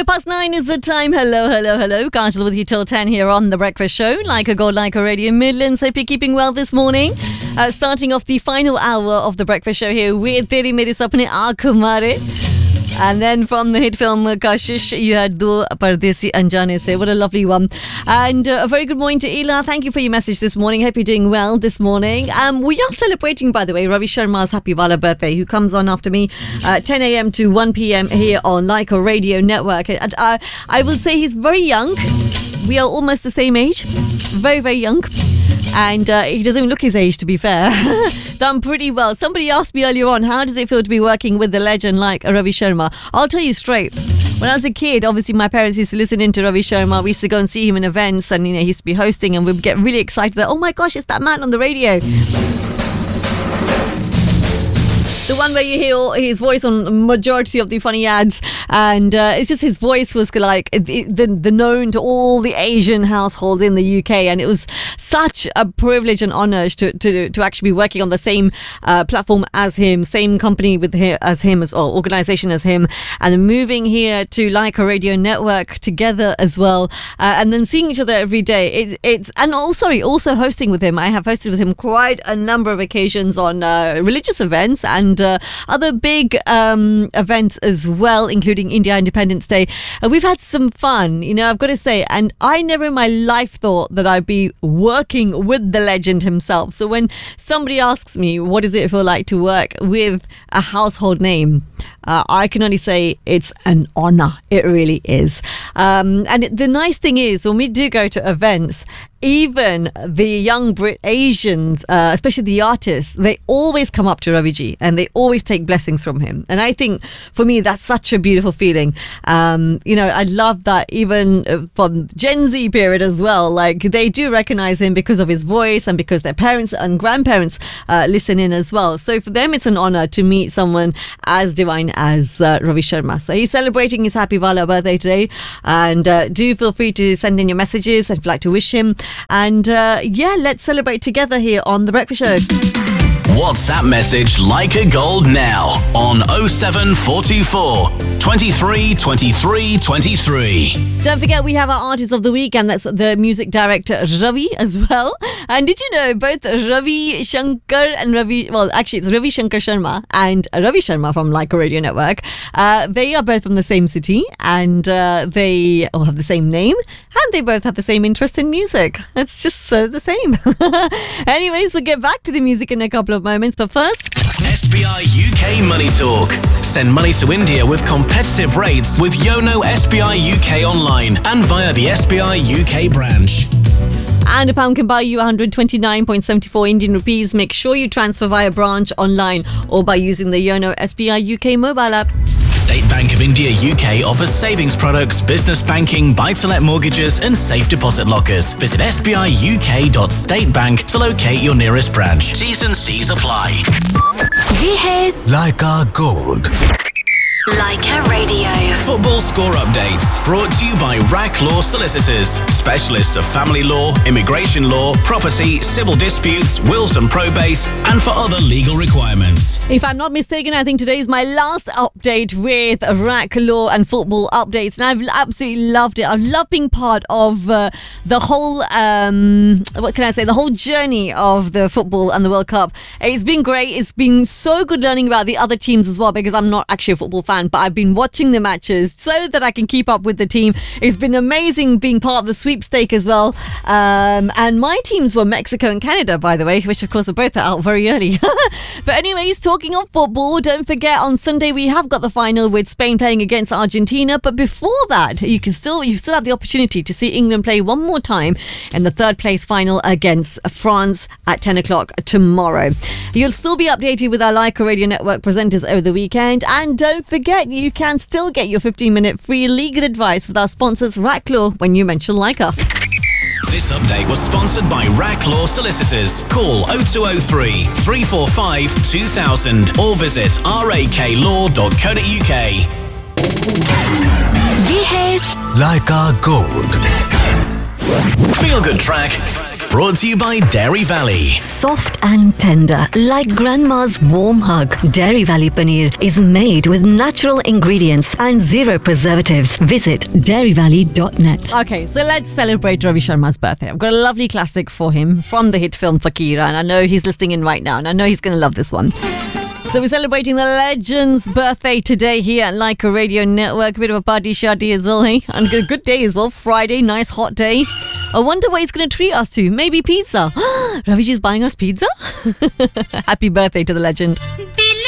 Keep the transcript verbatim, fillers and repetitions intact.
Quarter past nine is the time. Hello, hello, hello. Kajal with you till ten here on The Breakfast Show. Like a God, like a Radio Midlands. Hope you're keeping well this morning. Uh, starting off the final hour of The Breakfast Show here with Teri Mere Sapne Aankh Mare. And then from the hit film Kashish, you had Do Pardesi Anjane Se. What a lovely one. And uh, a very good morning to Ela. Thank you for your message this morning. Hope you're doing well this morning. Um, we are celebrating, by the way, Ravi Sharma's Happy Wala birthday, who comes on after me uh, ten a.m. to one p.m. here on Like a Radio Network. And uh, I will say he's very young. We are almost the same age. Very, very young. And uh, he doesn't even look his age, to be fair. Done pretty well. Somebody asked me earlier on, how does it feel to be working with the legend like Ravi Sharma? I'll tell you straight. When I was a kid, obviously my parents used to listen in to Ravi Sharma. We used to go and see him in events, and you know he used to be hosting, and we'd get really excited that, oh my gosh, it's that man on the radio. The one where you hear his voice on the majority of the funny ads, and uh, it's just his voice was like the, the, the known to all the Asian households in the U K, and it was such a privilege and honour to, to to actually be working on the same uh, platform as him, same company with him, as him, as or organisation as him, and moving here to Like a Radio Network together as well, uh, and then seeing each other every day. It, it's and oh sorry, also hosting with him. I have hosted with him quite a number of occasions on uh, religious events and. Uh, other big um, events as well, including India Independence Day. Uh, we've had some fun, you know, I've got to say, and I never in my life thought that I'd be working with the legend himself. So when somebody asks me, what does it feel like to work with a household name? Uh, I can only say it's an honour. It really is. Um, and the nice thing is, when we do go to events, even the young Brit Asians, uh, especially the artists, they always come up to Raviji and they always take blessings from him. And I think for me, that's such a beautiful feeling. Um, you know, I love that even from Gen Z period as well. Like they do recognize him because of his voice and because their parents and grandparents uh, listen in as well. So for them, it's an honor to meet someone as divine as uh, Ravi Sharma. So he's celebrating his Happy Wala birthday today. And uh, do feel free to send in your messages if you'd like to wish him. And uh, yeah, let's celebrate together here on The Breakfast Show. WhatsApp message Like a Gold now on oh seven four two four, twenty-three, twenty-three, twenty-three. Don't forget we have our Artist of the Week, and that's the music director Ravi as well. And did you know both Ravi Shankar and Ravi, well actually it's Ravi Shankar Sharma and Ravi Sharma from Like a Radio Network, uh, they are both from the same city, and uh, they all have the same name, and they both have the same interest in music. It's just so the same. Anyways, we'll get back to the music in a couple of moments, but first S B I U K Money Talk. Send money to India with competitive rates with Yono S B I U K online and via the S B I U K branch. And a pound can buy you one hundred twenty-nine point seven four Indian rupees. Make sure you transfer via branch, online, or by using the Yono S B I U K mobile app. State Bank of India U K offers savings products, business banking, buy-to-let mortgages and safe deposit lockers. Visit s b i u k dot state bank to locate your nearest branch. T's and C's apply. Ye hai Like a Gold. Like a Radio. Football score updates brought to you by R A C Law Solicitors, specialists of family law, immigration law, property, civil disputes, wills and probate, and for other legal requirements. If I'm not mistaken, I think today is my last update with R A C Law and football updates, and I've absolutely loved it. I've loved being part of uh, the whole, um, what can I say, the whole journey of the football and the World Cup. It's been great. It's been so good learning about the other teams as well, because I'm not actually a football fan. But I've been watching the matches so that I can keep up with the team. It's been amazing being part of the sweepstake as well. Um, and my teams were Mexico and Canada, by the way, which of course are both out very early. But anyways, talking of football, don't forget on Sunday we have got the final with Spain playing against Argentina. But before that, you can still you still have the opportunity to see England play one more time in the third place final against France at ten o'clock tomorrow. You'll still be updated with our Like a Radio Network presenters over the weekend. And don't forget, you can still get your fifteen minute free legal advice with our sponsors R A C Law when you mention Leica. This update was sponsored by R A C Law Solicitors. Call oh two oh three, three four five, two thousand or visit r a k law dot co dot u k. Ye hai Like a Gold. Feel good track Brought to you by Dairy Valley. Soft and tender, like grandma's warm hug. Dairy Valley Paneer is made with natural ingredients and zero preservatives. Visit dairy valley dot net. Okay, so let's celebrate Ravi Sharma's birthday. I've got a lovely classic for him from the hit film Fakir, and I know he's listening in right now, and I know he's going to love this one. So we're celebrating the legend's birthday today here at Leica Radio Network. A bit of a party shadi as well, hey? And a good day as well. Friday, nice hot day. I wonder what he's going to treat us to. Maybe pizza. Raviji's buying us pizza? Happy birthday to the legend.